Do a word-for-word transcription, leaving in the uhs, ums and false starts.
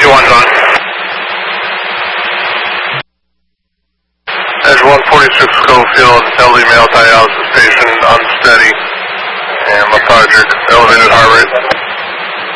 one's on. Edge one forty-six Schofield, elderly male dialysis patient, unsteady and lethargic, elevated heart rate.